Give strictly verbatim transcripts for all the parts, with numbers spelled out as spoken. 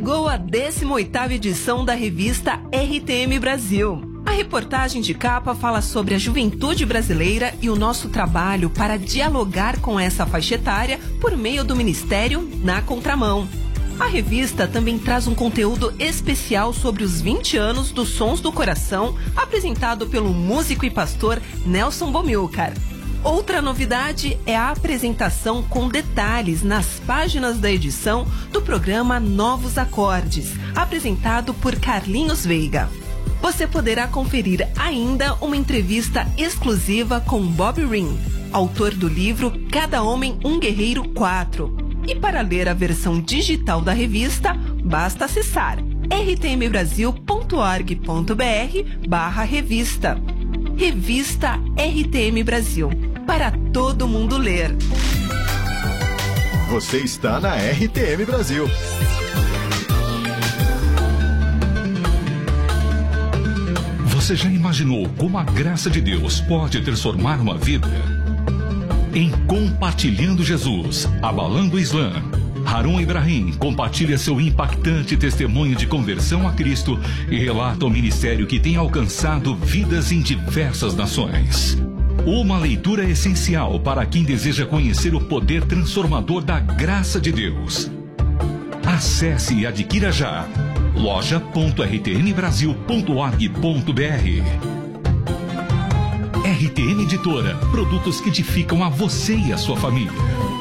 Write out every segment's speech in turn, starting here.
Chegou a décima oitava edição da revista R T M Brasil. A reportagem de capa fala sobre a juventude brasileira e o nosso trabalho para dialogar com essa faixa etária por meio do Ministério Na Contramão. A revista também traz um conteúdo especial sobre os vinte anos dos Sons do Coração, apresentado pelo músico e pastor Nelson Bomilcar. Outra novidade é a apresentação com detalhes nas páginas da edição do programa Novos Acordes, apresentado por Carlinhos Veiga. Você poderá conferir ainda uma entrevista exclusiva com Bob Ring, autor do livro Cada Homem um Guerreiro quatro. E para ler a versão digital da revista, basta acessar r t m brasil ponto org ponto b r barra revista. Revista R T M Brasil, para todo mundo ler. Você está na R T M Brasil. Você já imaginou como a graça de Deus pode transformar uma vida? Em Compartilhando Jesus, Abalando o Islã, Harun Ibrahim compartilha seu impactante testemunho de conversão a Cristo e relata o ministério que tem alcançado vidas em diversas nações. Uma leitura essencial para quem deseja conhecer o poder transformador da graça de Deus. Acesse e adquira já loja ponto r t m brasil ponto org ponto b r. R T M Editora, produtos que edificam a você e a sua família.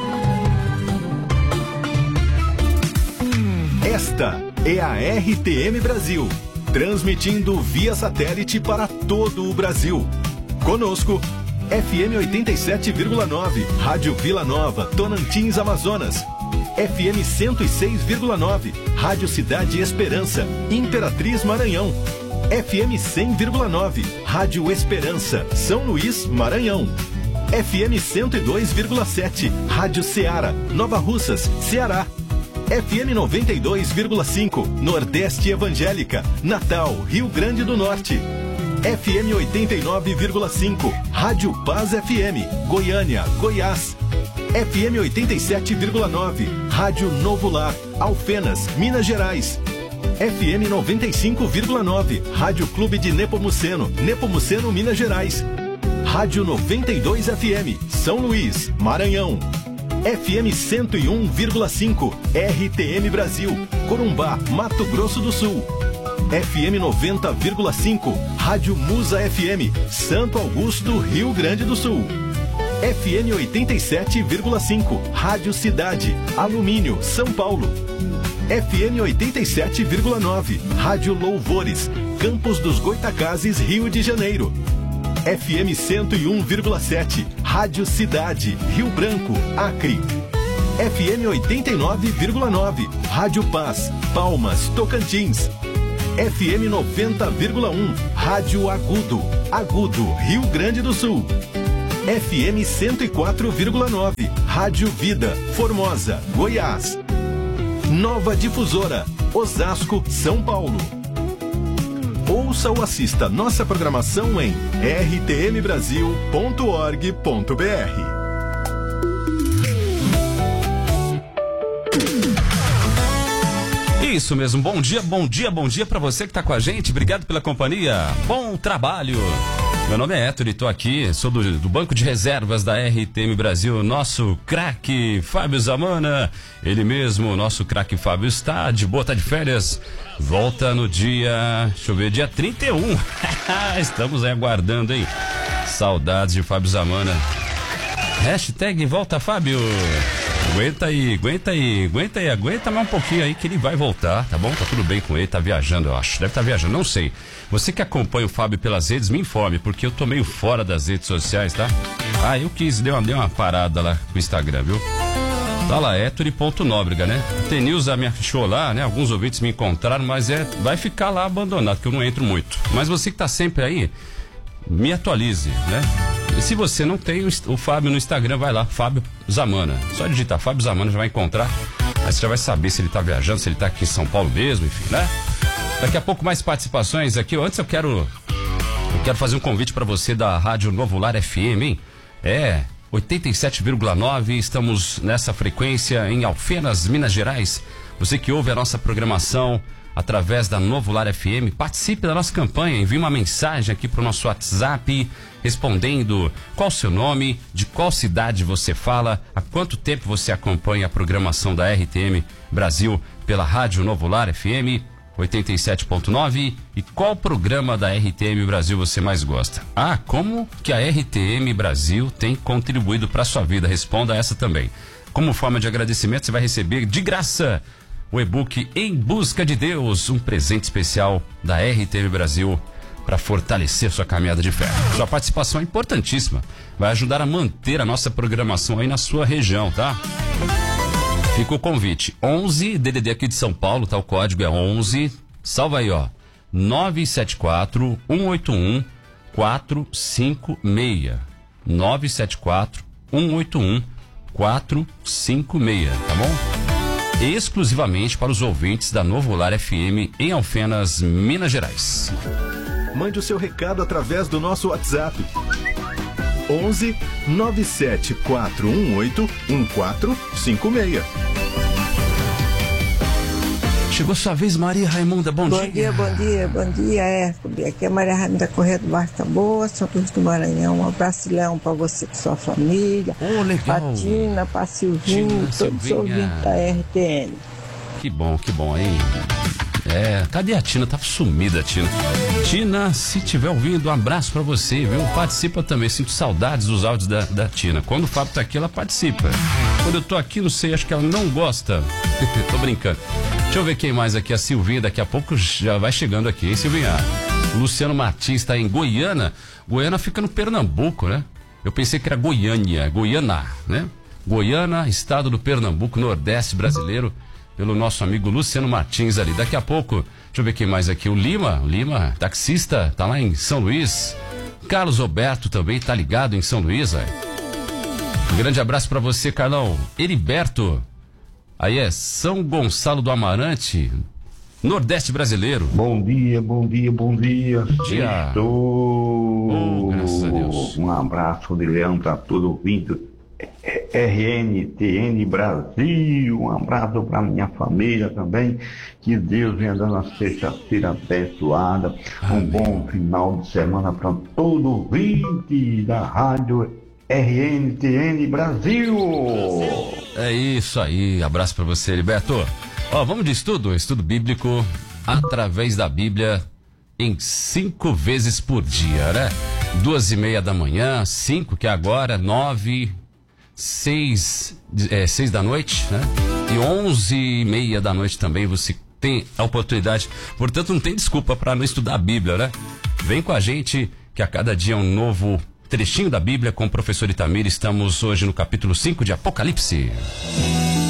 Esta é a R T M Brasil, transmitindo via satélite para todo o Brasil. Conosco, F M oitenta e sete vírgula nove, Rádio Vila Nova, Tonantins, Amazonas. F M cento e seis vírgula nove, Rádio Cidade Esperança, Imperatriz, Maranhão. F M cem vírgula nove, Rádio Esperança, São Luís, Maranhão. F M cento e dois vírgula sete, Rádio Ceará, Nova Russas, Ceará. F M noventa e dois vírgula cinco, Nordeste Evangélica, Natal, Rio Grande do Norte. F M oitenta e nove vírgula cinco, Rádio Paz F M, Goiânia, Goiás. F M oitenta e sete vírgula nove, Rádio Novo Lar, Alfenas, Minas Gerais. F M noventa e cinco vírgula nove, Rádio Clube de Nepomuceno, Nepomuceno, Minas Gerais. Rádio noventa e dois F M, São Luís, Maranhão. F M cento e um vírgula cinco, R T M Brasil, Corumbá, Mato Grosso do Sul. F M noventa vírgula cinco, Rádio Musa F M, Santo Augusto, Rio Grande do Sul. F M oitenta e sete vírgula cinco, Rádio Cidade, Alumínio, São Paulo. F M oitenta e sete vírgula nove, Rádio Louvores, Campos dos Goitacazes, Rio de Janeiro. F M cento e um vírgula sete, Rádio Cidade, Rio Branco, Acre. F M oitenta e nove vírgula nove, Rádio Paz, Palmas, Tocantins. F M noventa vírgula um, Rádio Agudo, Agudo, Rio Grande do Sul. F M cento e quatro vírgula nove, Rádio Vida, Formosa, Goiás. Nova Difusora, Osasco, São Paulo. Ouça ou assista nossa programação em r t m brasil ponto org ponto b r. Isso mesmo, bom dia, bom dia, bom dia pra você que tá com a gente, obrigado pela companhia, bom trabalho. Meu nome é Héctor e tô aqui, sou do, do Banco de Reservas da R T M Brasil, nosso craque Fábio Zamana, ele mesmo, nosso craque Fábio está de boa, tá de férias, volta no dia, deixa eu ver, dia trinta e um, estamos aí aguardando, hein, saudades de Fábio Zamana, hashtag volta Fábio, aguenta aí, aguenta aí, aguenta aí, aguenta mais um pouquinho aí que ele vai voltar, tá bom? Tá tudo bem com ele, tá viajando, eu acho, deve estar tá viajando, não sei. Você que acompanha o Fábio pelas redes, me informe, porque eu tô meio fora das redes sociais, tá? Ah, eu quis, dei uma, dei uma parada lá com o Instagram, viu? Tá lá, Héctor.Nóbrega, né? Tem news me achou lá, né? Alguns ouvintes me encontraram, mas é, vai ficar lá abandonado, porque eu não entro muito. Mas você que tá sempre aí, me atualize, né? E se você não tem o, o Fábio no Instagram, vai lá, Fábio Zamana. Só digitar Fábio Zamana, já vai encontrar. Aí você já vai saber se ele tá viajando, se ele tá aqui em São Paulo mesmo, enfim, né? Daqui a pouco mais participações aqui. Antes eu quero eu quero fazer um convite para você da Rádio Novo Lar F M, hein? É, oitenta e sete vírgula nove, estamos nessa frequência em Alfenas, Minas Gerais. Você que ouve a nossa programação através da Novo Lar F M, participe da nossa campanha, envie uma mensagem aqui para o nosso WhatsApp, respondendo qual o seu nome, de qual cidade você fala, há quanto tempo você acompanha a programação da R T M Brasil pela Rádio Novo Lar F M oitenta e sete ponto nove e qual programa da R T M Brasil você mais gosta. Ah, como que a R T M Brasil tem contribuído para a sua vida? Responda essa também. Como forma de agradecimento, você vai receber de graça o e-book Em Busca de Deus, um presente especial da R T M Brasil para fortalecer sua caminhada de fé. Sua participação é importantíssima, vai ajudar a manter a nossa programação aí na sua região, tá? Fica o convite, onze, D D D aqui de São Paulo, tá? O código é onze, salva aí, ó, nove sete quatro, um oito um, quatro cinco seis, nove sete quatro, um oito um, quatro cinco seis, tá bom? Exclusivamente para os ouvintes da Novo Lar F M em Alfenas, Minas Gerais. Mande o seu recado através do nosso WhatsApp. onze, nove sete quatro um oito, um quatro cinco seis. Chegou sua vez, Maria Raimunda, bom, bom dia. Bom dia, bom dia, bom dia, é. Aqui é a Maria Raimunda Correia do Bairro Boa, São Luís do Maranhão. Um abraço para você e sua família. Oh, legal. Pra Tina, pra Silvinho, Tina, todos os Silvinha. ouvintes da R T N. Que bom, que bom, hein? É, cadê a Tina? Tá sumida, Tina. Tina, se estiver ouvindo, um abraço pra você, viu? Participa também, sinto saudades dos áudios da, da Tina. Quando o Fábio tá aqui, ela participa. Quando eu tô aqui, não sei, acho que ela não gosta. Tô brincando. Deixa eu ver quem mais aqui, a Silvinha, daqui a pouco já vai chegando aqui, hein, Silvinha? O Luciano Martins tá em Goiânia. Goiânia fica no Pernambuco, né? Eu pensei que era Goiânia, Goiânia, né? Goiânia, estado do Pernambuco, Nordeste brasileiro, pelo nosso amigo Luciano Martins ali. Daqui a pouco, deixa eu ver quem mais aqui, o Lima, o Lima, taxista, tá lá em São Luís. Carlos Roberto também tá ligado em São Luís, velho. Um grande abraço pra você, Carlão. Heriberto, aí é São Gonçalo do Amarante, Nordeste brasileiro. Bom dia, bom dia, bom dia. Dia. Estou. Oh, graças a Deus. Um abraço de leão para todo ouvindo. R N T N Brasil, um abraço para minha família também, que Deus venha dando a sexta-feira abençoada, um bom final de semana para todo ouvinte da rádio R N T N Brasil. É isso aí, abraço para você, Heriberto. Ó, vamos de estudo, estudo bíblico através da Bíblia em cinco vezes por dia, né? Duas e meia da manhã, cinco que é agora, nove... Seis, é, seis da noite, né? E onze e meia da noite também você tem a oportunidade. Portanto, não tem desculpa para não estudar a Bíblia, né? Vem com a gente que a cada dia é um novo trechinho da Bíblia com o professor Itamir. Estamos hoje no capítulo cinco de Apocalipse.